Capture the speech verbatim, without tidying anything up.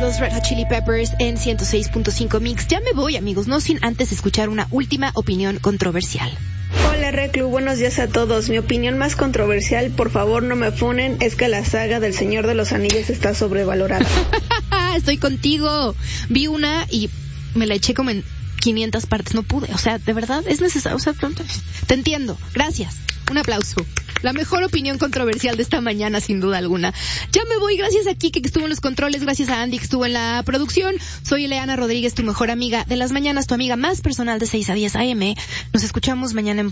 los Red Hot Chili Peppers en ciento seis punto cinco Mix. Ya me voy, amigos, no sin antes escuchar una última opinión controversial. Hola Reclu, buenos días a todos. Mi opinión más controversial, por favor no me funen, es que la saga del Señor de los Anillos está sobrevalorada. Estoy contigo. Vi una y me la eché como en quinientas partes, no pude. O sea, de verdad, es necesario. O sea, te entiendo. Gracias. Un aplauso. La mejor opinión controversial de esta mañana, sin duda alguna. Ya me voy, gracias a Kike que estuvo en los controles, gracias a Andy que estuvo en la producción. Soy Eleana Rodríguez, tu mejor amiga de las mañanas, tu amiga más personal de seis a diez a eme. Nos escuchamos mañana en